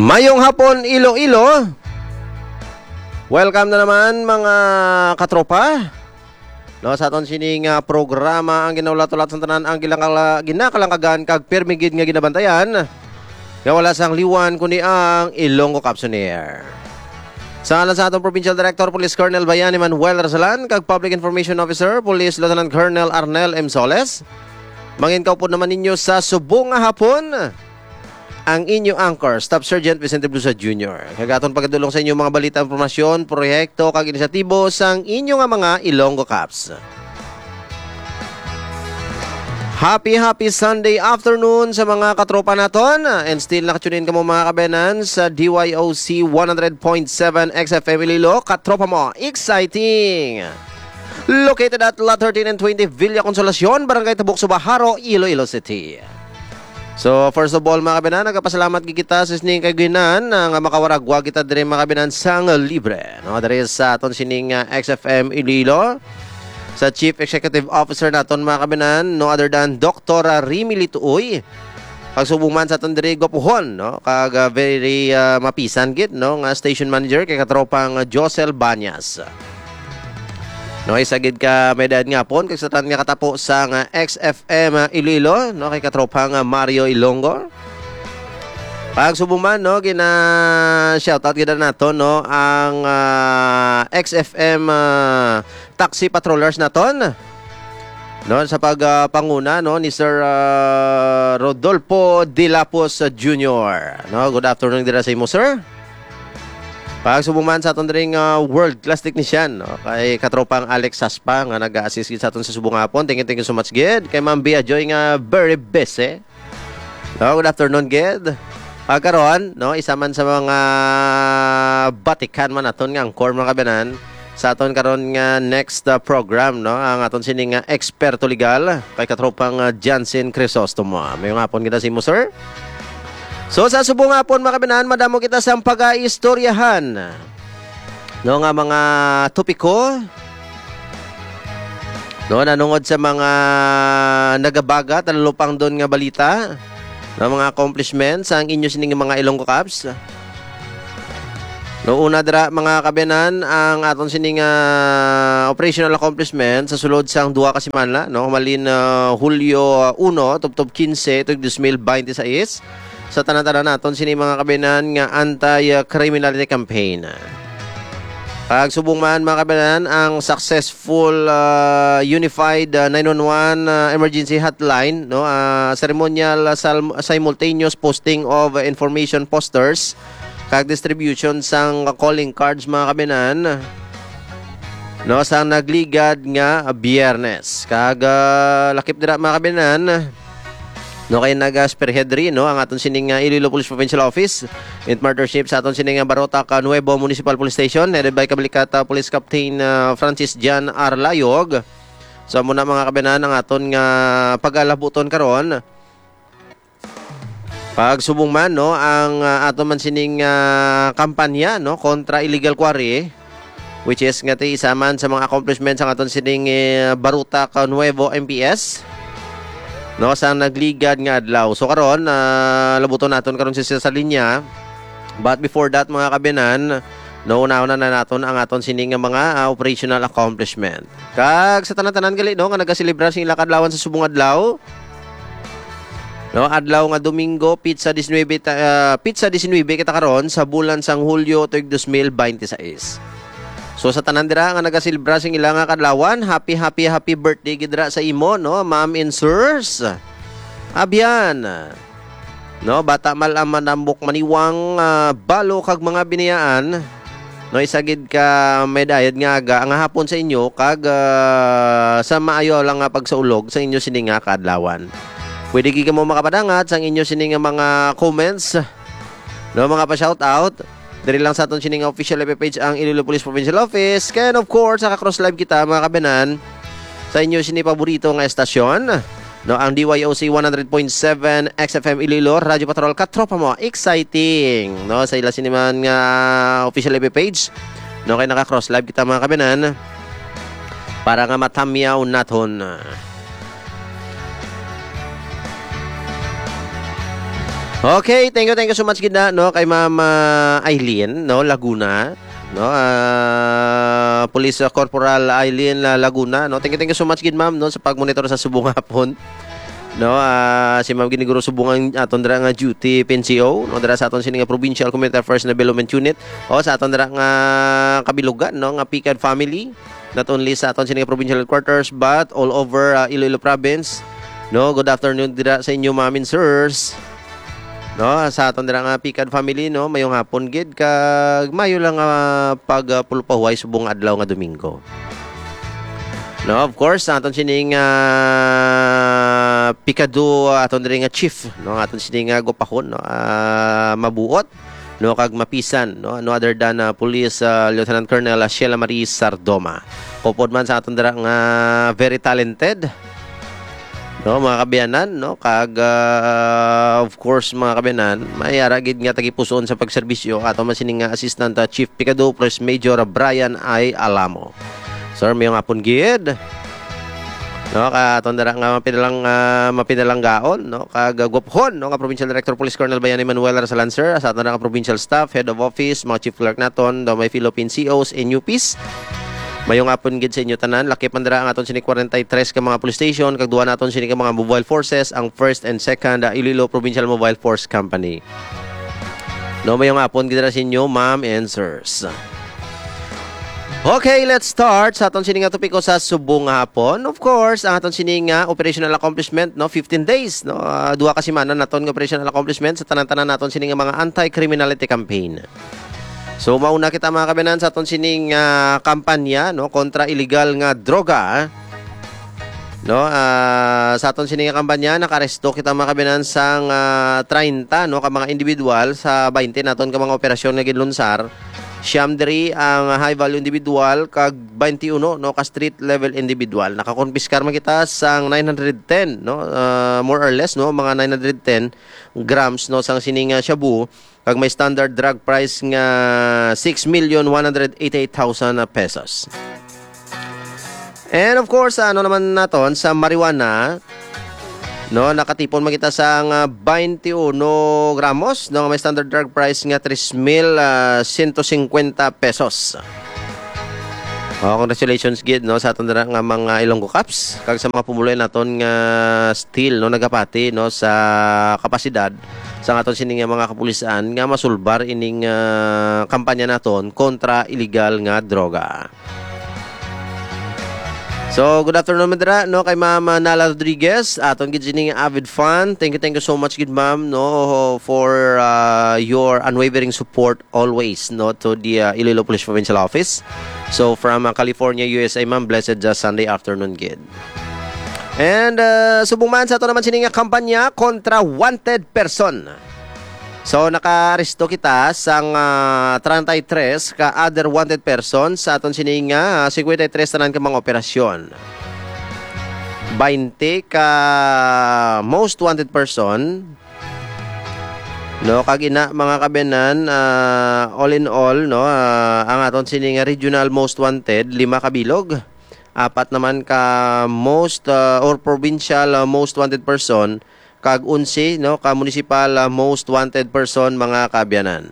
Mayong hapon, Iloilo. Welcome na naman mga katropa. No, sa aton sining programa ang ginaulat-ulat sa tanan ang ginakalangkagan kag permigid nga ginabantayan. Nga wala sang liwan kundi ang Ilonggo Capsoneer. Sa ngalan sa atong Provincial Director Police Colonel Bayani Manuel Rasalan kag Public Information Officer Police Lieutenant Colonel Arnel M. Soles. Manginkaw po naman ninyo sa subong nga hapon ang inyong anchor, Staff Sergeant Vicente Blusa Jr. Kagaton pagdulong sa inyong mga balita, informasyon, proyekto, kag inisyatibo sang inyong mga Ilonggo Caps. Happy Sunday afternoon sa mga katropa naton. And still nakatunin ka mo mga kabenan sa DYOC 100.7 XFM Iloilo. Katropa mo, exciting! Located at Lot 13 and 20 Villa Consolacion, Barangay Tabuk, Subaharo, Iloilo City. So, first of all, mga kabinan, nagpasalamat kita sa sining kaginan nga makawaragwa kita dire mga kabinan sang libre. No, dire sa aton sining XFM Iloilo. Sa Chief Executive Officer naton mga kabinan, no other than Dr. Remy Lituoy. Pagsubuman sa aton dire gopuhon, no, kag very mapisan git, no, nga station manager kay katropang Josel Banyas. No, isagid ka medad nga pon kay sa tan nga katapo sa XFM Iloilo, no, kay katropang Mario Ilonggo. Pag subuman, no, gina shoutout gid naton, no, ang XFM taxi patrollers naton. No, sa pagpanguna, no, ni Sir Rodolfo De Lapos Jr. No, good afternoon dira sa imo, sir. Pag subuman sa aton ring world class technician, no, kay katropang Alex Saspa nga nag-assist sa aton sa subong hapon. Thank you so much, Ged. Kay Ma'am Bea Joy nga very busy. No, good afternoon, Ged. Pagkaroon, no, isa man sa mga batikan man aton nga angkor mga kabanan sa aton karon nga next program, no, ang aton sining eksperto legal kay katropang Jansen Crisostomo. May hapon kita si mo, sir. So sa subong hapon mga kabinan, madamo kita sa pag-aistoryahan, no, nga mga topiko, no, nanungod sa mga nagabaga talupang doon nga balita, no, mga accomplishments ang inyo sining mga Ilonggo Caps. No, una dira mga kabinan ang aton sining operational accomplishment sa sulod sang duha ka semana, no, malin Hulyo 1 tubtob 15 tug 2026 sa tanan-tanan naton sini mga kabinan nga anti-criminality campaign. Pag subong man mga kabinan ang successful unified 911 emergency hotline, no, ceremonial simultaneous posting of information posters kag distribution sang calling cards mga kabinan, no, sang nagligad nga Biyernes kag lakip dira mga kabinan, no, kay nag-spearhead rin, no, ang aton sining Iloilo Police Provincial Office in partnership sa aton sining Barotac Nuevo Municipal Police Station headed by Kabalikata Police Captain Francis Jan Arlayog. So muna mga kabinan ang aton nga pag-alabuton karon. Pag subong man, no, ang aton man sining kampanya, no, kontra illegal quarry, which is nga isa man sa mga accomplishments ang aton sining Barotac Nuevo MPS. No, sa nagligad nga adlaw. So karon labuton naton karon sa linya. But before that mga kabinan, no, una-una na naton ang aton sining mga operational accomplishment. Kag sa tanan-tanan gali, no, nga nagaselebrar sing lakadlawan sa subong adlaw. No, adlaw nga Domingo, pizza 19 kita karon sa bulan sang Hulyo tuig 2026. So sa tanan dira nga nagasilbra sing ilang kadlawan, happy birthday gidra sa imo, no, ma'am and sirs. Abyan. No, bata mal ang manambok maniwang balo kag mga biniyaan. No, isagid ka medayad nga aga ang hapon sa inyo kag sa maayo lang nga pagsaulog sa inyo sining nga kadlawan. Pwede gi ka mo makapadangat sa inyo sining mga comments, no, mga pa-shout out. Diri lang sa aton sining official FB page ang Iloilo Police Provincial Office. Kaya of course, naka-cross live kita mga kabinan sa inyo sini paborito nga estasyon, no, ang DYOC 100.7 XFM Iloilo, Radyo Patrol katropa mo. Exciting, no, sa ila sini man nga official FB page, no, kay naka-cross live kita mga kabinan para nga matamyaw naton. Okay, thank you so much gid na no kay Ma'am Eileen no Laguna no Police Corporal Eileen Laguna no. Thank you so much gid ma'am no sa pagmonitor sa subong hapon. No, si Ma'am giniguro subungan aton dira nga duty PNCO no dira sa aton sini nga Provincial Community Affairs Development Unit o sa aton dira nga kabilugan no nga Picad family, not only sa aton sini nga provincial headquarters but all over Iloilo province. No, good afternoon dira sa inyo ma'am and sirs. No, sa aton dira nga Picad family no, mayong hapon gid kag mayo lang pagpulpahuay subong adlaw nga Domingo. No, of course, aton sining Picado aton diri nga chief no, aton sining gopahon no, mabuot no kag mapisan no other than Police Lieutenant Colonel Sheila Marie Sardoma. Popod man sa aton dira nga very talented no mga kabiyanan no kag of course mga kabiyanan mayara gid nga tagipuson sa pagserbisyo ato man sining Assistant Chief Picado Police Major Brian I. Alamo. Sir, mayong hapon gid no aton dira nga mapinalang gaon no kag gopon no nga Provincial Director Police Colonel Bayani Manuel Arsalan sir sa aton nga Provincial Staff, Head of Office, mga Chief Clerk naton do may Philippine COs and UPs. Mayong hapon gid sa inyo tanan. Lakip man dira ang aton sini 43 ka mga police station kag duha naton sini ka mga mobile forces, ang 1st and 2nd Iloilo Provincial Mobile Force Company. No, mayong hapon gid ra sa inyo ma'am and sirs. Okay, let's start sa aton sini nga topiko sa subong hapon. Of course, ang aton sini nga operational accomplishment no 15 days no duha ka semana naton nga operational accomplishment sa tanan-tanan naton sini nga mga anti-criminality campaign. So mauna kita mga kabanan sa aton sining kampanya no kontra illegal nga droga. No sa aton sining kampanya nakaresto kita mga kabanan sang 30 no ka mga individual sa 20 naton ka mga operasyon nga ginlunsar. Siyam diri ang high value individual kag 21 no ka street level individual. Nakakonfiskar man kita sang 910 no more or less no mga 910 grams no sang sining shabu kag may standard drug price nga 6,188,000 pesos. And of course, ano naman naton sa marijuana, no, nakatipon makita sa 21 gramos, no, may standard drug price nga 3,150 pesos. Oh, congratulations gid no sa aton dira nga mga Ilonggo Caps kag sa mga pumuloy naton nga still no nagapati no sa kapasidad sa aton sining mga kapulisan nga masulbar ining kampanya naton kontra illegal nga droga. So, good afternoon madra no kay Ma'am Nala Rodriguez, aton gid sining avid fan. Thank you so much gid ma'am no for your unwavering support always no to the Iloilo Police Provincial Office. So from California, USA ma'am, blessed Sunday afternoon gid. And subong man sa ato naman sining kampanya kontra wanted person. So naka-aresto kita sang 33 ka other wanted persons sa aton sining 53 tanan ka mga operasyon. 20 ka most wanted person. No kag ina mga kabenan all in all no ang aton sining regional most wanted 5 ka bilog. 4 naman ka most or provincial most wanted person kag 11 no ka municipal most wanted person mga kabyanan.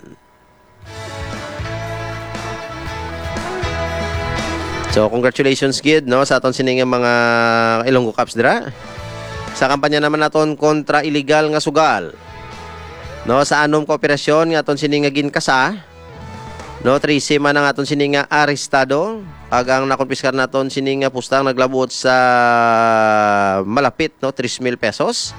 So congratulations gid no sa aton sining mga Ilonggo Caps dira. Sa kampanya naman naton kontra illegal nga sugal. No sa anom ka operasyon nga aton sining ginkasa. No 13 man ang aton sining arestado. Kag ang nakonpiskar naton sining pustang naglabot sa malapit no 3,000 pesos.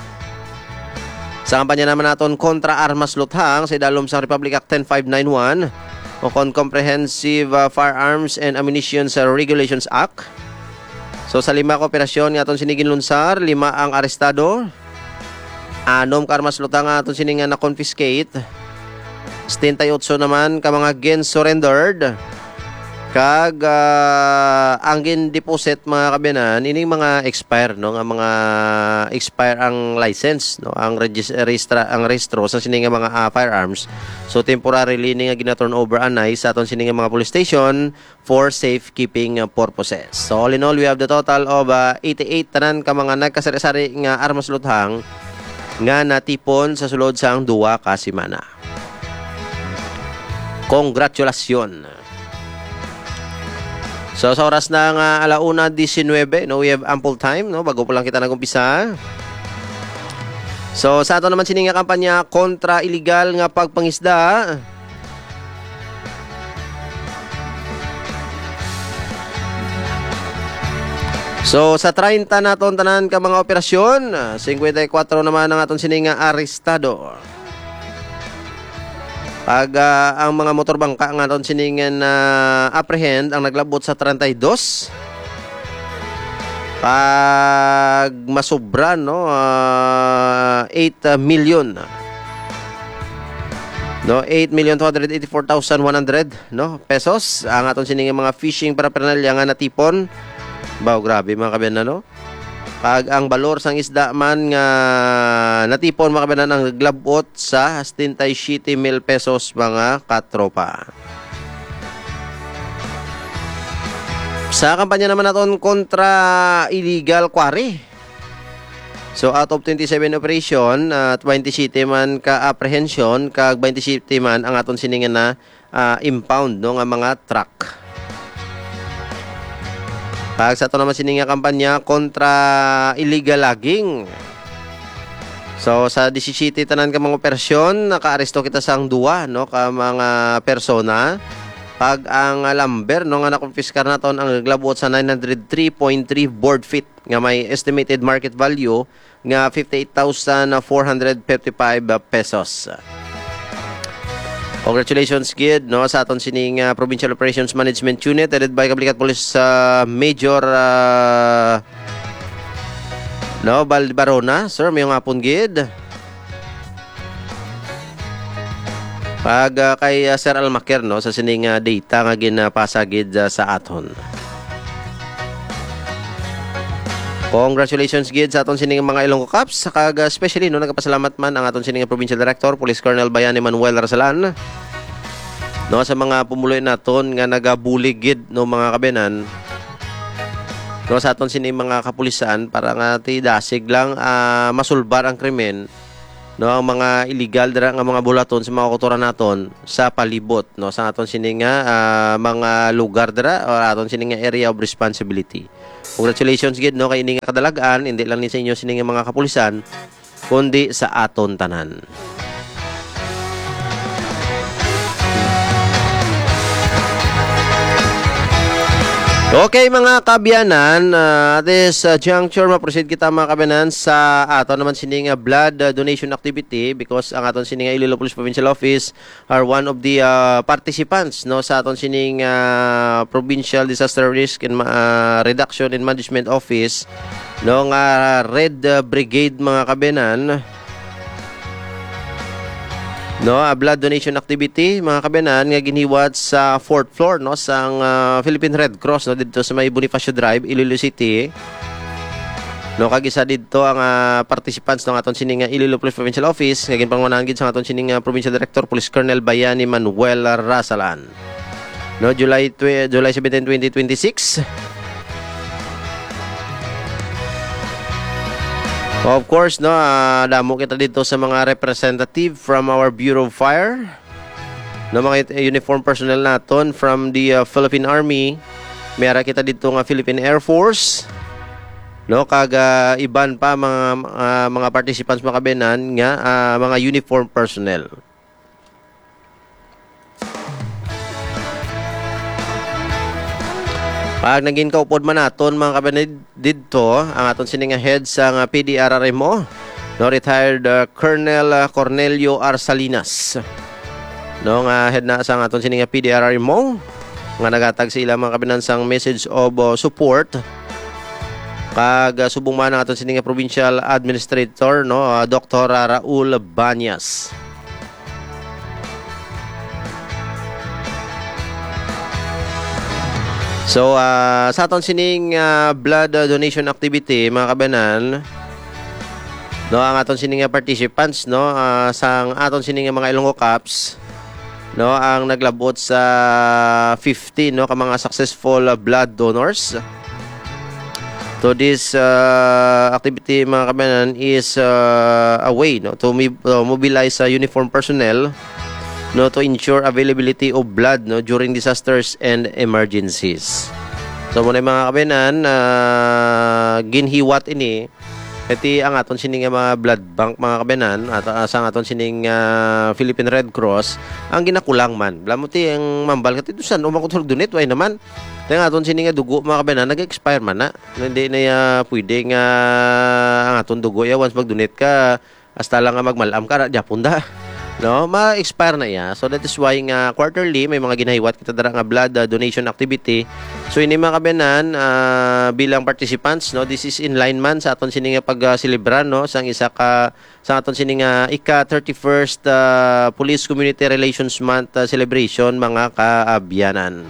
Sa kampanya naman naton kontra armas luthang sa idalom sa Republic Act 10591 o Comprehensive Firearms and Ammunition Regulations Act. So sa 5 ka operasyon nga aton sinigin lunsar, 5 ang arestado. 6 ka armas luthang nga aton sining na-confiscate. 78 naman ka mga gen surrendered. Kag ang gin-deposit mga kabiyanan ining mga expire no nga mga expire ang license no ang rehistro sa sining mga firearms. So temporarily ni nga gina-turn over anay sa aton sining mga police station for safekeeping purposes. So all in all we have the total of 88 tanan ka mga nagkasari-sari nga armas luthang nga natipon sa sulod sang duwa ka semana. Congratulations. So sa oras na nga 1:19, no, we have ample time, no, bago pa lang kita nagumpisa. So sa ato naman sining nga kampanya kontra illegal nga pagpangisda. So sa 30 naton tanan ka mga operasyon, 54 naman ang aton sining nga arestado. Pag ang mga motorbangka nga aton sining apprehend ang naglabot sa 32. Pag masobra, no, 8 million. No, 8,284,100, no, pesos ang aton sining mga fishing paraphernalia nga natipon. Baw, grabe mga kabayan, no? Pag ang balor sang isda man nga natipon mga kabayan ang naglabot sa 77,000 pesos mga katropa. Sa kampanya naman naton kontra illegal quarry. So out of 27 operation, 20 city man ka apprehension, kag 20 city man ang aton siningan na impound, no, nga mga truck. Pag sa ito naman sininga kampanya kontra illegal logging. So sa 17 tanan ka mga operasyon, naka-aresto kita sang duwa, no, ka mga persona. Pag ang lumber, no, nga nakumpiskar naton ang naglabot sa 903.3 board feet nga may estimated market value nga 58,455 pesos. Congratulations, kid, no, sa aton sining Provincial Operations Management Unit headed by Kablikat Police Major no, Balbarona. Sir, may nga pong gid. Pag kay Sir Almaker, no, sa sining data nga ginapasagid sa aton. Congratulations, gid, sa aton sining mga Ilonggo Cups. Kag especially, no, nagpasalamat man ang aton sining Provincial Director Police Colonel Bayani Manuel Rasalan, no, sa mga pumuloy naton nga nagabulig, gid, no, mga kabenan, no, sa aton sining mga kapulisan para nga ti dasig lang masulbar ang krimen, no, ang mga illegal dira nga mga bulaton sa mga kotoran naton sa palibot, no, sa aton sining mga lugar dira o aton sining area of responsibility. Congratulations, gid, no, kay ini nga kadalagaan hindi lang ni sa inyo sining mga kapulisan kundi sa aton tanan. Okay mga kabiyanan, at this juncture ma-proceed kita mga kabiyanan sa aton naman sining blood donation activity because ang aton sining Iloilo Police Provincial Office are one of the participants, no, sa aton sining Provincial Disaster Risk and Reduction and Management Office, no, nga Red Brigade mga kabiyanan. No, a blood donation activity mga kabenan nga giniwat sa 4th floor, no, sang Philippine Red Cross, no, dito sa may Bonifacio Drive, Iloilo City. No, kag isa dito ang participants ng aton sining Iloilo Police Provincial Office nga ginpangunahan gid sa aton sining Provincial Director Police Colonel Bayani Manuel Rasalan. No, July 17, 2026. Of course, no, damo kita dito sa mga representative from our Bureau of Fire, no, mga uniform personnel naton from the Philippine Army. Mayara kita dito nga Philippine Air Force, no, kag iban pa mga participants mga kabenan nga mga uniform personnel. Pag naging kaupod man naton mga kabanid dito, ang aton sining head sa PDRRMO, no, retired Colonel Cornelio R. Salinas, no, nga head na sa aton sining PDRRMO nga nagatag sa ilang mga kabinansang message of support. Kag subong man ang aton sining Provincial Administrator, no, Dr. Raul Banyas. So, sa aton sining blood donation activity, mga kabanan, no, ang aton sining participants, no, sang aton sining mga Ilonggo Cups, no, ang naglabot sa 50, no, ka mga successful blood donors. So this activity mga kabayan is a way no to mobilize uniformed personnel no to ensure availability of blood no during disasters and emergencies. So muna mga kabayan ginhiwat ini iti ang aton sining mga blood bank mga kabayan at sa aton sining Philippine Red Cross ang ginakulang man. Blamuti ang mambal kat ito san umang kutulog dunit way naman. Teng aton sining dugo mga kabayan nag-expire man na. Hindi na pwede nga ang aton dugo ya once mag-donate ka hasta lang nga magmalam ka Japon da. No, ma-expire na ya. So that is why nga quarterly may mga ginahiwat kita dara nga blood donation activity. So ini mga kabayan bilang participants no, this is in line man sa aton sining pag-celebrar no sang isa ka sa aton sining ika 31st Police Community Relations Month celebration mga kaabyanan.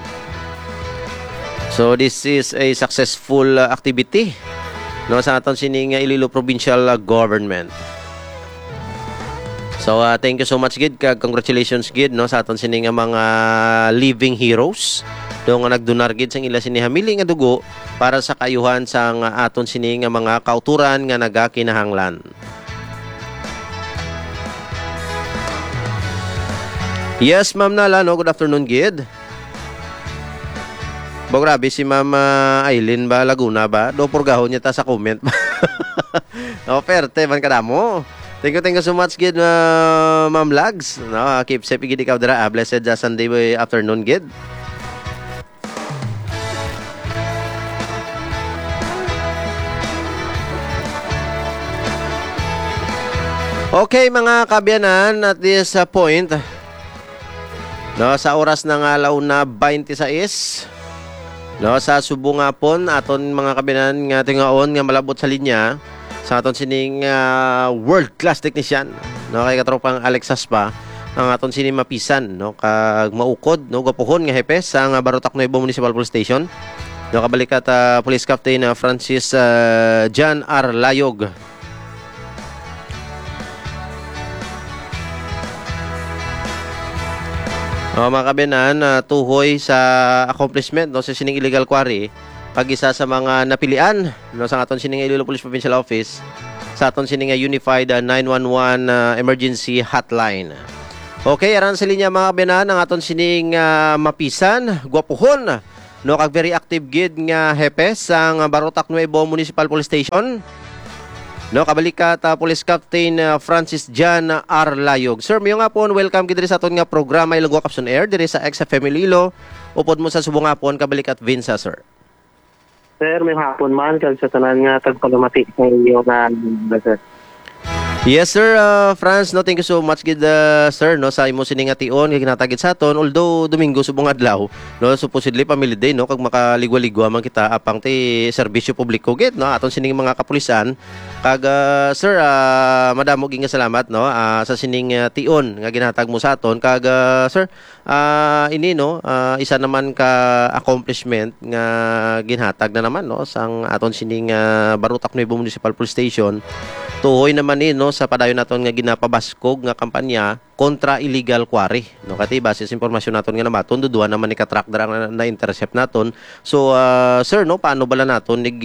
So this is a successful activity no sa aton sining Iloilo Provincial Government. So thank you so much gid kag congratulations gid no sa aton sining mga living heroes do nga nagdonar gid sang ila sini hamili nga dugo para sa kayuhan sang aton sining mga kauturan nga nagakinahanglan. Yes, Ma'am Nala, no? Good afternoon, gid. Grabe si Ma'am Aileen ba Laguna ba? Do purgahon niya ta sa comment. No, perte man kadamo. Thank you so much gid Ma'am Lags. No, keep safe gid ikaw dira. Blessed Sunday afternoon gid. Okay mga kabyanan, at this point no, sa oras na nga alaw na 26 no, sa subong hapon aton mga kabyanan nga tingaon nga malabot sa linya sa aton sining world class technician no kay katropang Alexas pa ang aton sining mapisan no kag maukod no gapuhon nga hepe sa Barotac Nuevo Municipal Police Station no kabalikat Police Captain Francis Jan R. Layog. Mga kabenan tuhoy sa accomplishment no sa sining illegal quarry pag-isa sa mga napilian no sa aton sining Iloilo Police Provincial Office sa aton sining Unified 911 Emergency Hotline. Okay, aran sa linya mga kabenan ang aton sining mapisan, gwapuhon no kag very active gid nga hepe sang Barotac Nuevo Municipal Police Station. No, kabalikat Police Captain Francis Jan R. Layog. Sir, mayo nga po, welcome gid sa aton nga programa Ilonggo Capson Air diri sa XFM Iloilo. Upod mo sa subong hapon kabalikat Vinsa, sir. Sir, may hapon man kag sa tanan nga tagpalamati sa inyo na sir. Yes sir, Franz, no, thank you so much gid sir no sa imo sining ation nga ginatagid sa aton although Domingo subong adlaw no supposedly family day no kag makaligwa-ligwa man kita apang ti serbisyo publiko gid no aton sining mga kapulisan kag sir madamo gid nga salamat no sa sining tion nga ginatag mo sa aton kag sir ini no isa naman ka accomplishment nga ginhatag na naman no sang aton sining Barotac Nuevo Municipal Police Station tuhoy naman ni no sa padayon naton nga ginapabaskog nga kampanya kontra illegal quarry no kati base sa impormasyon naton nga namaton duduan naman ni ka-track dara na intercept naton so sir no paano bala naton ni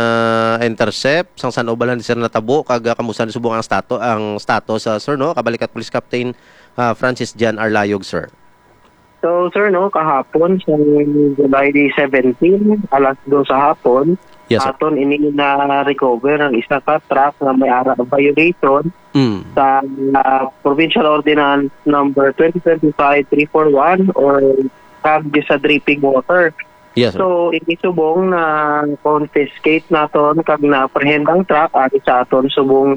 intercept sang saan bala ni sir natabo kag kamusta ni subong ang status sir no kabalikat Police Captain Francis Jan R. Layog sir. So sir no kahapon sa July 17 alas 2 sa hapon yes, aton ini na recover ang isa ka truck nga may ara violation sa Provincial Ordinance number 2025-341 or kag sa dripping water. Yes, sir. So ini subong na confiscate naton kag na-apprehend ang truck at sa aton subong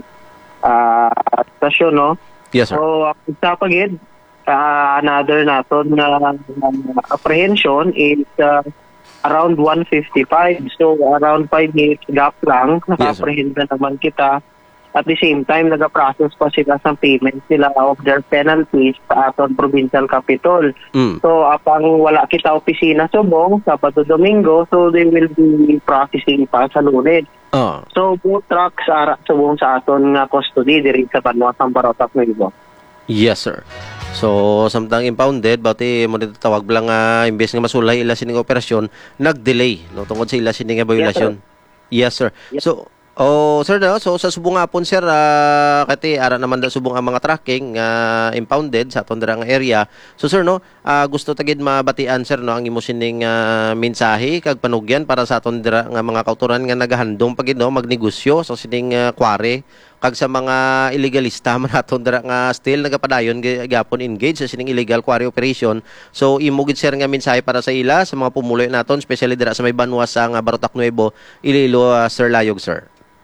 stasyon no. Yes, sir. So sa pagid another naton na apprehension is around 1:55. So around 5 minutes gap lang naka-apprehend na naman kita. At the same time naga-process pa sila sa payment sila of their penalties sa aton provincial capital. So apang wala kita opisina subong Sabado Domingo, so they will be processing pa sa Lunes. So both trucks ara subong sa aton nga custody diri sa Banwatang Barotac Nuevo. Yes sir. So samtang impounded bati mo dito tawag lang imbes nga masulay ila sining operasyon nag-delay no tungod sa ila sining violation. Yes, Yes, sir. So, sir, no? So sa subong nga po, sir, kati ara naman da subong ang mga tracking impounded sa atong nga area. So, sir, no, gusto tagid mabatian, sir, no, ang imo sining mensahe kag panugyan para sa atong dira nga mga kauturan nga nagahandom pagid no magnegosyo sa sining kware kag sa mga illegalista man atong dira nga still nagapadayon gapon engage sa sining illegal quarry operation. So imo gid sir nga mensahe para sa ila sa mga pumuloy naton especially dira sa may banwa sa nga Barotac Nuevo, Iloilo, Sir Layog, sir.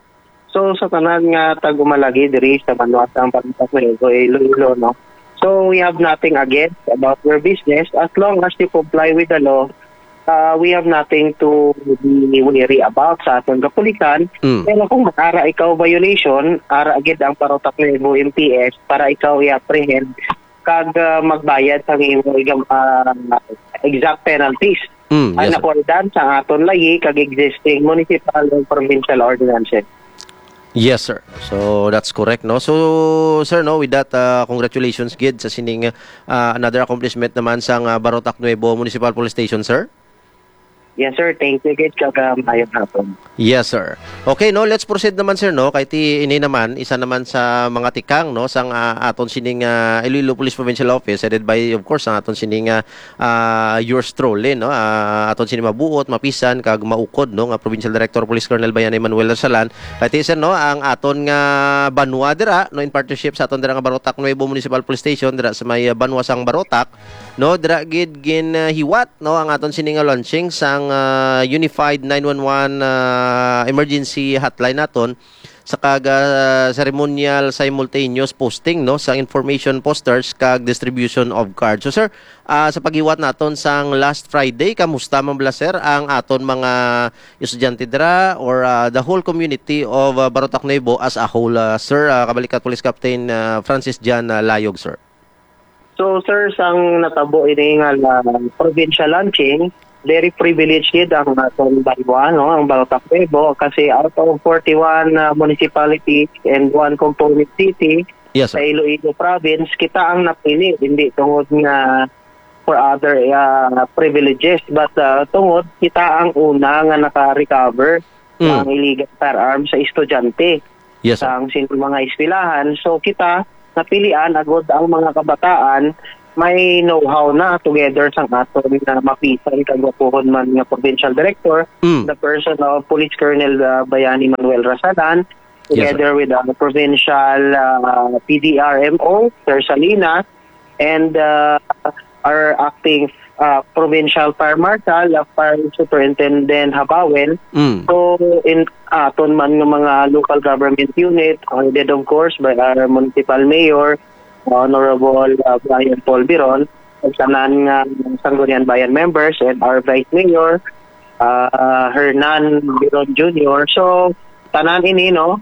So sa tanan nga tagumalagi diri sa banwa sa Barotac Nuevo, Iloilo, no. So we have nothing against about your business as long as you comply with the law. We have nothing to be worry about sa atong kapulikan. Pero kung ara ikaw violation, ara agad ang Barotac Nuevo MPS para ikaw i-apprehend kag magbayad sa iyong exact penalties. Yes, Ang accordance sa aton lahi kag existing municipal and provincial ordinances. Yes, sir. So that's correct, no. So sir, no, with that congratulations gid sa sining another accomplishment naman sa Barotac Nuevo Municipal Police Station, sir. Yes, sir. Thank you, Gid. Mayong hapon. Yes, sir. Okay, no, let's proceed naman, sir, no. Kahit ini naman, isa naman sa mga tikang, no, sang aton sining Iloilo Police Provincial Office, headed by, of course, ang aton sining yours truly, no, aton sining mabuot, mapisan, kag maukod, no, nga Provincial Director Police Colonel Bayan Emmanuel Arsalan. Kahit sir, no, ang aton nga banwa dira, no, in partnership sa aton dira nga Barotac Nuevo Municipal Police Station, dira sa may banwa sang Barotac, no, dira gid hiwat, no, ang aton sining launching sang Unified 911 emergency hotline naton sa kag ceremonial simultaneous posting, no, sa information posters kag distribution of cards. So sir, sa paghiwat naton sang last Friday, kamusta man bala, sir, ang aton mga estudyante dira or the whole community of Barotac Nuevo as a whole, sir, kabalikat Police Captain Francis Jan Layog, sir? So, sir, sang natabo ini nga provincial launching, very privileged ang atong banwa, no, ang Barotac Nuevo, kasi out of 41 municipalities and one component city, yes, sa Iloilo province, kita ang napili, hindi tungod nga for other privileges, but tungod kita ang una nga naka-recover ng illegal firearms sa estudyante, yes, sa mga eskwelahan. So kita napilian agad ang mga kabataan may know-how na together sa aton na mapisan kagwapuhon man nga provincial director, the person of Police Colonel Bayani Manuel Rasalan, together with the provincial PDRMO, Sir Salina, and our acting provincial fire marshal, Fire Superintendent Habawen. So in aton man ng mga local government unit, led of course by our municipal mayor, Honorable Brian Paul Biron, at tanan nga Sangguniang Bayan members, and our Vice Mayor, Hernan Biron Jr. So, tanan ini, no,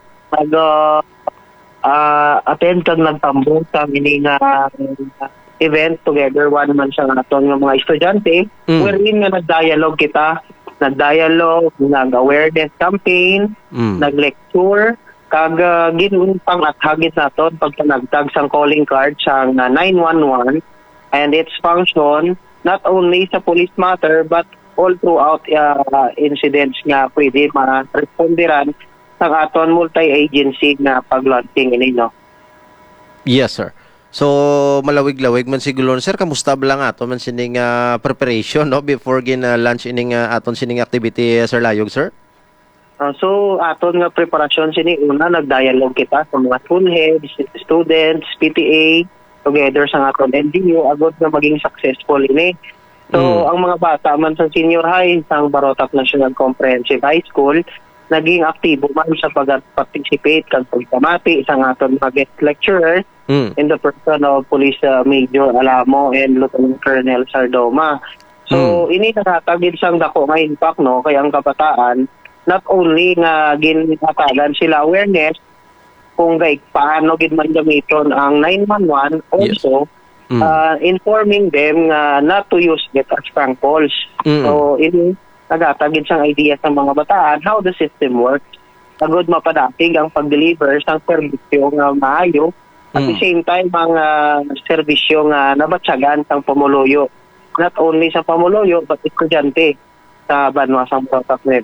attend kag nagtambong sa ini nga event together one man sa aton nga mga estudyante, wherein nga nag-dialogue kita, nag-awareness campaign, nag-lecture, kag ginumpang at hagit naton pagpanagtag sang calling card sang 911 and its function not only sa police matter but all throughout incidents nga pwede ma-responderan sang aton multi-agency na pag-launching ini, no. Yes, sir. So malawig-lawig man siguro, sir, kamusta ba lang ato man sining preparation, no, before gin-launch ining aton sining activity, Sir Layog, sir? So, aton nga preparasyon sini una, nag-dialogue kita sa mga school heads, students, PTA, together sa aton NDU, agad na maging successful ini. So, ang mga bata man sa senior high, sa Barotac National Comprehensive High School, naging aktibo man sa pag-participate kag pagpamati sa aton mga guest lecturers in the person of Police Major Alamo and Lieutenant Colonel Sardoma. So, ini nakatagid sang dako nga impact, no, kay ang kabataan, not only nga ginhatagan sila awareness kung paano gid man gamiton ang 911, also informing them not to use it as prank calls. So ini nagatagid sang idea sa mga bataan how the system works, agud mapadatig ang pag-deliver sang serbisyo nga maayo at the same time ang serbisyo nga nabatsagan sang pamuluyo, not only sa pamuluyo but estudyante sa banwa sang Barotac Nuevo.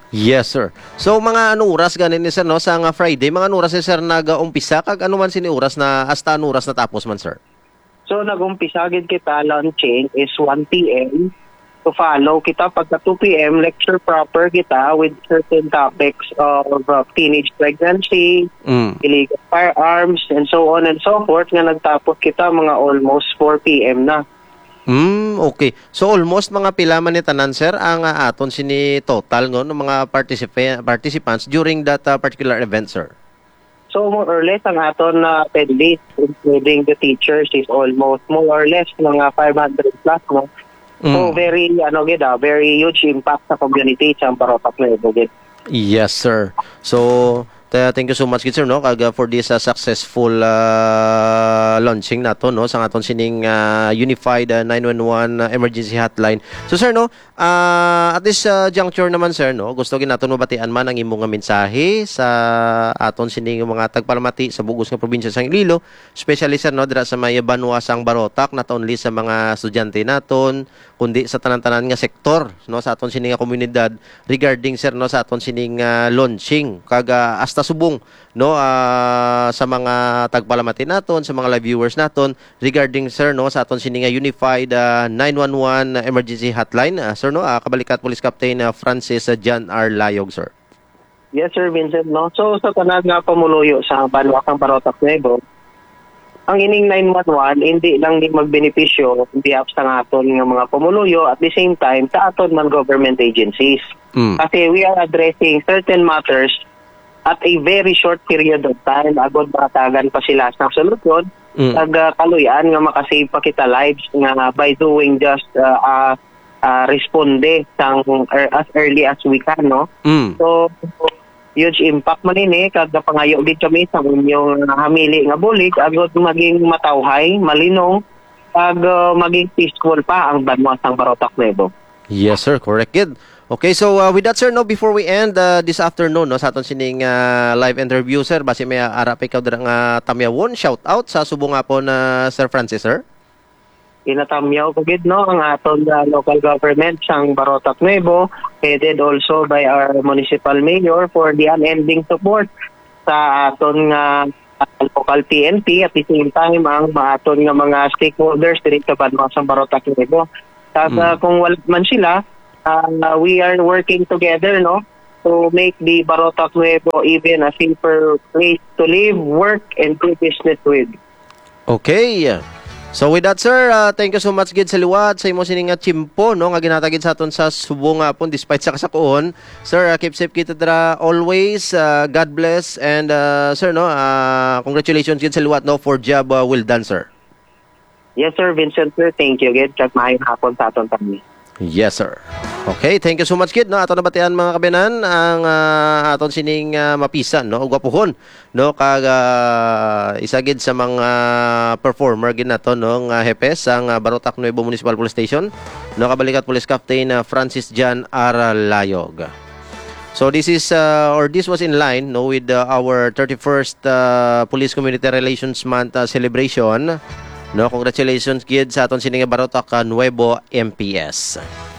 Yes, sir. So mga anong oras ganin ni sir no sa nga Friday, mga anong oras ni sir nag-umpisa kag ano man sini oras na hasta anong oras natapos man sir? So nag-umpisa gid kita launching is 1 p.m. to follow kita pagka 2 p.m. lecture proper kita with certain topics of teenage pregnancy, illegal firearms, and so on and so forth nga nagtapos kita mga almost 4 p.m. na. Okay. So almost mga pila man ni tanan sir ang aton sini total ng mga participants during that particular event sir. So more or less ang aton na attendees including the teachers is almost more or less mga 500 plus no. So very very huge impact sa community sa Barotac Nuevo gid. Yes sir. So thank you so much, sir, no, kag for this successful launching nato, no, sa aton sining unified 911 emergency hotline. So, sir, no, at this juncture naman, sir, no, gusto gid naton mabatian man ang imong nga mensahe sa aton sining mga tagpalamati sa bugos nga probinsya sa Iloilo, especially, sir, no, dira sa may banwa sang Barotac, not only sa mga estudyante naton, kundi sa tanan-tanan nga sektor, no, sa aton sining nga komunidad regarding, sir, no, sa aton sining launching kag hasta subong, no, sa mga tagpalamati naton, sa mga live viewers naton regarding, sir, no, sa aton sining unified 911 emergency hotline, sir, no, kabalikat Police Captain Francis John R. Layog, sir. Yes, sir, Vincent, no. So sa tanan nga pamuluyo sa banwa kang Barotac Nuevo, ang ining 911 hindi lang di magbenepisyo hindi sa aton nga mga pamuluyo, at the same time sa aton man government agencies. Kasi we are addressing certain matters at a very short period of time agod matagan pa sila sa solusyon ag kaluyan nga makasave pa kita lives nga by doing just responde sang as early as we can, no. So huge impact man ini kag pangayo gid kami sa inyong hamili nga bulig agod maging matawhay, malinong ag maging peaceful pa ang banwa sang Barotac Nuevo. Yes, sir, correct kid. Okay, so with that, sir, no, before we end this afternoon, no, sa aton sining live interview, sir, basi may arap ikaw dira nga tamyawon, shout out sa subong nga po na Sir Francis, sir. Inatamyaw ko gid, no, ang aton local government sang Barotac Nuevo, headed also by our municipal mayor for the unending support sa aton nga local PNP, at the same time ang aton nga mga stakeholders diri sa banwa sang Barotac Nuevo. Kung wala man sila, we are working together, no, to make the Barotac Nuevo even a safer place to live, work, and do business with. Okay. So with that, sir, thank you so much gid sa liwat sa imo sining nga chimpo, no, nga ginatagid sa aton sa subong nga pon despite sa kasakuon. Sir, keep safe kita dra always. God bless, and sir, no, congratulations gid sa liwat, no, for job well done, sir. Yes, sir, Vincent, sir. Thank you gid kag maayong hapon sa aton kami. Yes, sir. Okay, thank you so much, kid, no. Ato nabatian mga kabenan ang aton sining mapisan, no, gwapuhon, no, kag isa gid sa mga performer gid nato, no, nga hepes ang Barotac Nuevo Municipal Police Station, no, kabalikat Police Captain Francis John R. Layog. So this is this was in line, no, with our 31st Police Community Relations Month celebration. No, congratulations kid sa aton sining Barotac Nuevo MPS.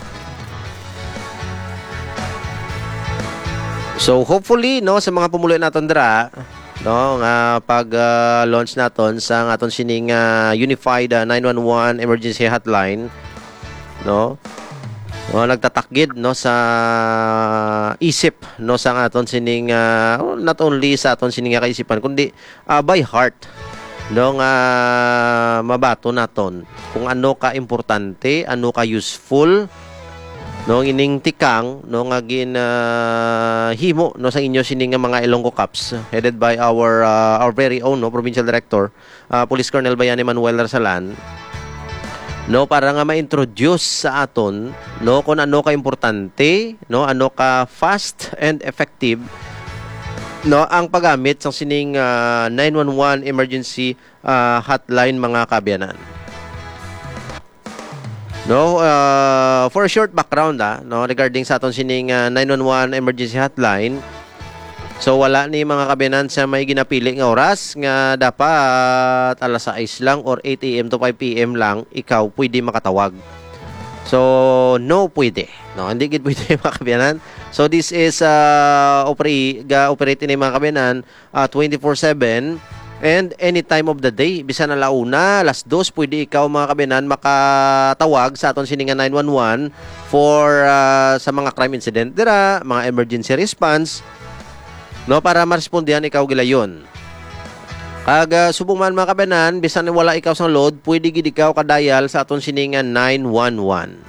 So hopefully, no, sa mga pumuloy naton dira, no, nga pag launch naton sa aton sining unified 911 emergency hotline, no, nagtatakgid, no, sa isip, no, sa aton sining not only sa aton sining kaisipan kundi by heart, no, nga mabato naton kung ano ka importante, ano ka useful, no, ining tikang, no, nga himo, no, sa inyo sining mga Ilonggo Cups headed by our very own, no, Provincial Director, Police Colonel Bayani Manuel Arsalan, no, para nga ma-introduce sa aton, no, kung ano ka importante, no, ano ka fast and effective, no, ang paggamit sa sining 911 emergency hotline mga kabyanan. No, for a short background, no, regarding sa aton sining 911 emergency hotline. So wala ni mga kabyanan sa may ginapili nga oras nga dapat alas 6 lang or 8 AM to 5 PM lang ikaw pwede makatawag. So no pwede. No, hindi gid pwede mga kabyanan. So this is operate ni mga kabenan 24/7 and any time of the day. Bisan na launa, alas 2, pwede ikaw mga kabenan makatawag sa aton sininga 911 for sa mga crime incident dira, mga emergency response, no, para marespondihan ikaw gilayon. Kag subong man mga kabenan, bisan wala ikaw sa load, pwede gid ikaw kadayal sa aton sininga 911.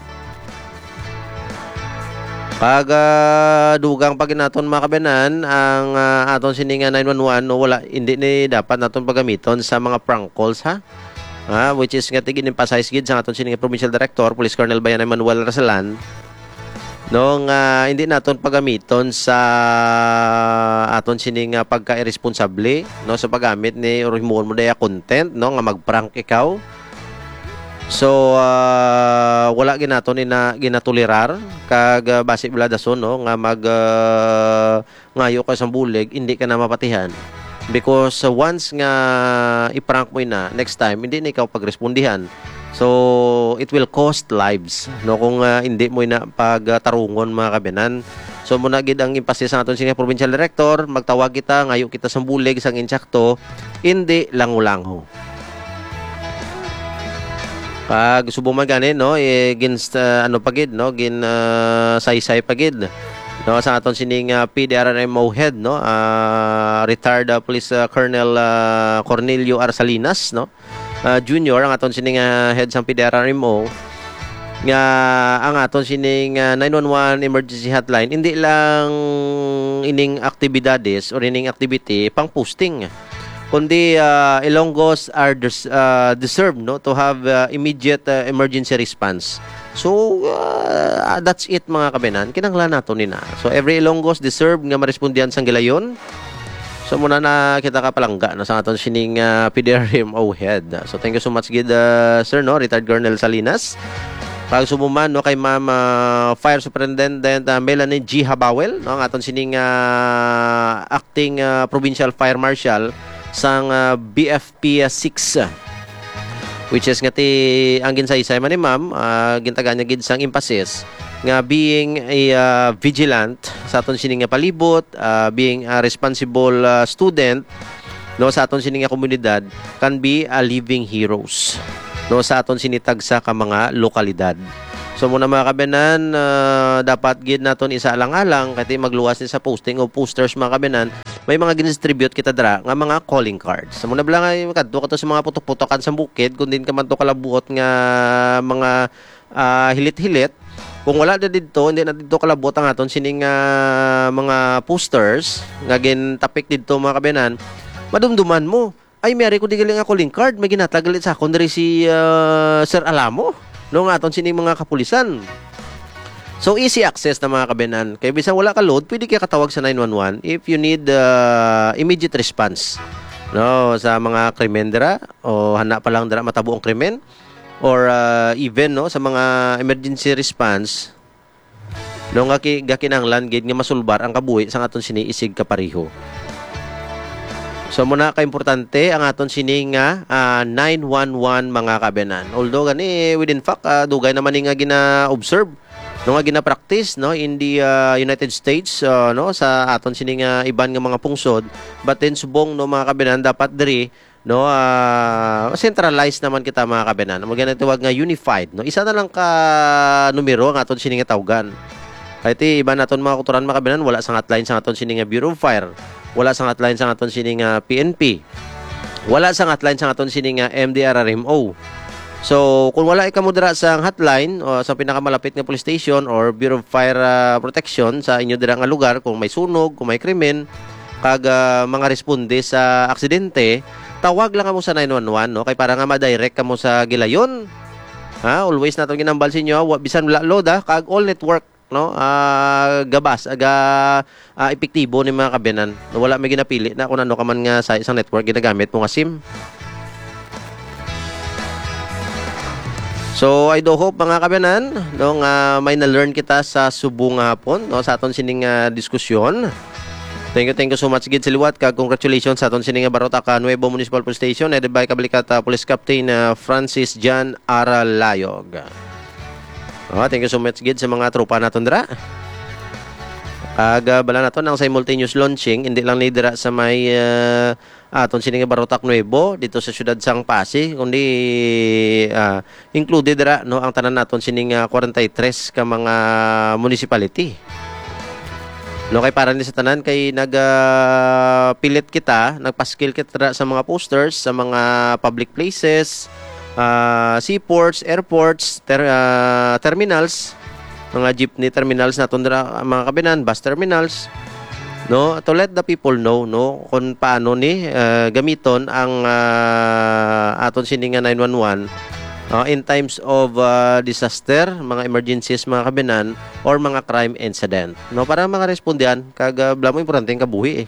Pag dugang pag naton mga kabenan ang aton sininga 911, no, wala hindi ni dapat naton pagamiton sa mga prank calls ha. Which is nga tigin emphasize gid sa aton sininga Provincial Director Police Colonel Bayan Manuel Rasalan. No nga hindi naton pagamiton sa aton sininga pagka-irresponsable, no, sa paggamit ni or himuon mo daya content, no, nga mag-prank ikaw. So wala ginaton ina ginatulirar kag base bala dason, no, nga ngayo ka sa bulig hindi ka na mapatihan because once nga i-prank mo na next time hindi na ikaw pagrespondihan, so it will cost lives, no, kung hindi mo na pagtarungon mga kabenan. So muna gid ang emphasis sa aton sininga Provincial Director, magtawag kita ngayo kita sa bulig sang insakto, hindi lango-lango. Pag subong man gani, no, against ano pagid, no, gin saysay pagid, no, sa aton sining PDRMO head, no, retired Police Colonel Cornelio Arsalinas, no, junior ang aton sining head sang PDRMO nga ang aton sining 911 emergency hotline hindi lang ining aktibidades or ining activity pang posting, kundi Ilonggos are deserve, no, to have immediate emergency response. So that's it mga kabenan, kinahanglan nato nina. So every Ilonggos deserve nga marespondihan sang gilayon. So muna na kita ka palangga no, sa aton sining PDRMO head. So thank you so much gid sir, no, retired Colonel Salinas. Pag sumuman, no, kay Ma'am Fire Superintendent Melanie G. Habawel, no, ang aton sining acting Provincial Fire Marshal sang BFP 6, which is nga ti ang ginsaysay man ni ma'am, gintagan niya gid sang emphasis nga being a vigilant sa aton sining palibot, being a responsible student, no, sa aton sining komunidad can be a living heroes, no, sa aton sinitag sa ka mga lokalidad. So muna mga kabenan, dapat gid naton isa alang-alang kati magluwas ni sa posting o posters mga kabenan. May mga ginidistribute kita dra nga mga calling cards. So muna bala nga kadto ka to sa mga putok-putokan sa bukid kun din ka man to kalabuot nga mga hilit-hilit. Kung wala na dito, hindi na dito kalabot ang aton sining mga posters nga gintapik dito mga kabenan. Madumduman mo, ay mayari ko di galing nga calling card, may ginatagalit sa akon diri si Sir Alamo, no, nga aton sining mga kapulisan. So easy access na mga kabenan. Kaya bisan wala ka load, pwede kaya katawag sa 911 if you need immediate response, no, sa mga krimen dira o hana pa lang dira matabo ang krimen or even, no, sa mga emergency response, no, nga kinahanglan gid nga masulbar ang kabuhi sa aton sini isig kapariho. So muna ka importante ang aton sini nga 911 mga kabenan. Although gani within fact dugay naman nga gina-observe, no, nga gina-practice, no, in the United States, no, sa aton sini nga iban nga mga pungsod, but then subong, no, mga kabenan dapat diri, no, centralized naman kita mga kabenan. Mo ginatawag nga unified, no, isa na lang ka numero ang aton sini nga tawgan. Kaya iba naton mga kuturan mga kabenan, wala sang hotline sa aton sini nga Bureau of Fire, wala sang hotline sa aton sini nga PNP, wala sang hotline sa aton sini nga MDRRMO. So kung wala ka mo dira sa hotline o sa pinakamalapit nga police station or Bureau of Fire Protection sa inyo dira nga lugar, kung may sunog, kung may krimen, kag mga responde sa aksidente, tawag lang mo sa 911, no, kay para nga ma-direct ka mo sa gilayon. Always nato ginambal sa inyo, bisan wala load kag all network, no, gabas epektibo ni mga kabenan, no, wala may ginapili na kung ano ka man nga sa isang network ginagamit mo nga SIM. So I do hope mga kabenan, no, may na-learn kita sa subong hapon, no, sa aton sining diskusyon. Thank you so much gid sa liwat kag congratulations sa aton sining Barota Nuevo Municipal Police Station headed by Kabalikat Police Captain Francis Jan Aralayog. Thank you so much gid sa mga tropa naton dira. Bala nato ng simultaneous launching, hindi lang ni dira sa may aton sining Barotac Nuevo dito sa siyudad sang Pasig, kundi included dira no ang tanan naton sining 43 ka mga municipality. No kay para ni sa tanan kay pilit kita, nagpaskil kita dira sa mga posters sa mga public places, seaports, airports, terminals, mga jeepney terminals naton dira mga kabinan, bus terminals, no, to let the people know no kung paano ni gamiton ang aton sininga 911 in times of disaster, mga emergencies mga kabinan or mga crime incident, no, para mga respondihan kag blamo importante kabuhi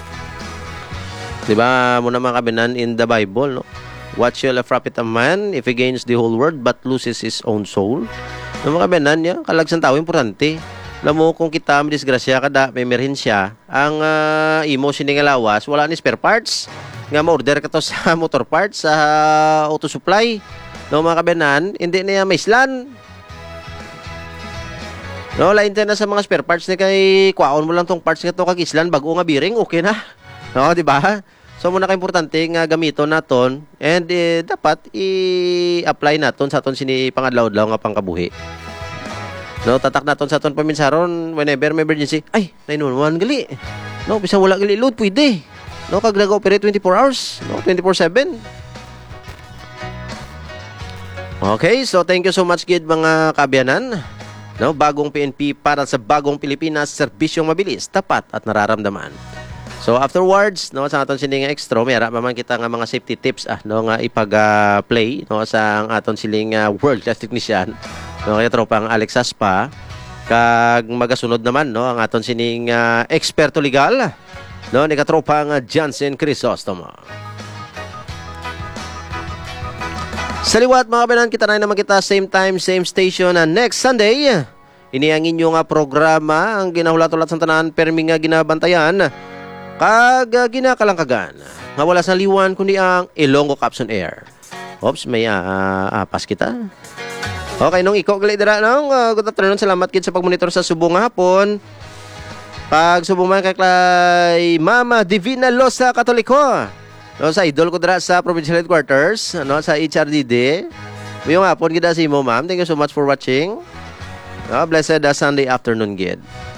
di ba mo na mga kabinan in the Bible, no, what shall a profit a man if he gains the whole world but loses his own soul. No, mga kabinan niya kalagsan tao importante. Alam mo, kung kita may disgrasya kada, may emerhensya, ang imo siningalawas, wala ni spare parts. Nga ma-order ka to sa motor parts, sa auto supply. No, mga kabinan, hindi niya maislan. No, lain na sa mga spare parts ni kay kwaon mo lang tong parts nga to kag islan, bago nga bearing, okay na. No, di ba? So, muna ka-importante nga gamiton naton and dapat i-apply naton sa aton sini pangadlaw-adlaw nga pangkabuhi. No, tatak naton sa aton paminsaron whenever may emergency. Ay, 911 gali. No, bisang wala gali load pwede. No, kag nag-operate 24 hours, no, 24/7. Okay, so thank you so much gid mga kaabyanan. No, bagong PNP para sa bagong Pilipinas, serbisyong mabilis, tapat at nararamdaman. So afterwards, no, sa aton sining extra, mayara man kita nga mga safety tips no nga ipag-play no sa ang aton siling world class technician. No, kaya tropang Alex Aspa kag magasunod naman no ang aton sining eksperto legal no ni katropang Johnson Crisostomo. Sa liwat mga kabanan, kita na naman kita same time, same station next Sunday. Ini ang inyong programa ang ginahulat-ulat sa tanan permi nga ginabantayan kag ginakalangkagan nga wala sa liwan kundi ang Ilonggo Caps on Air. Oops, may pas kita. Okay, nung ikaw gali dira nung good afternoon, salamat kid sa pagmonitor sa subong hapon. Pag subong man kay Mama Divina Losa Katoliko. No, sa idol ko dira sa provincial headquarters, no, sa HRDD. Yung hapon gid si mo, ma'am. Thank you so much for watching. Blessed Sunday afternoon, gid.